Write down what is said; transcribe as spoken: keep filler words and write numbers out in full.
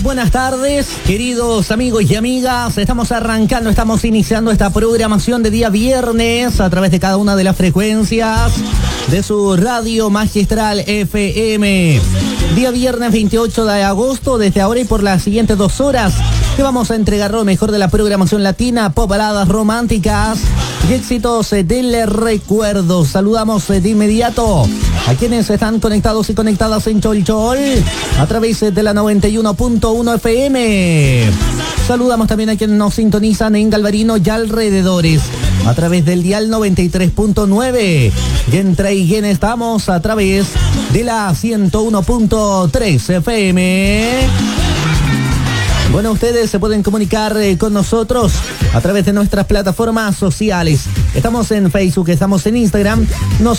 buenas tardes, queridos amigos y amigas. Estamos arrancando, estamos iniciando esta programación de día viernes a través de cada una de las frecuencias de su radio magistral F M. Día viernes veintiocho de agosto, desde ahora y por las siguientes dos horas, te vamos a entregar lo mejor de la programación latina, pop, baladas románticas y éxitos del recuerdo. Saludamos de inmediato a quienes están conectados y conectadas en Cholchol a través de la noventa y uno punto uno F M. Saludamos también a quienes nos sintonizan en Galvarino y alrededores a través del dial noventa y tres punto nueve. Y entre y quienes estamos a través de la ciento uno punto tres F M. Bueno, ustedes se pueden comunicar eh, con nosotros a través de nuestras plataformas sociales. Estamos en Facebook, estamos en Instagram. Nos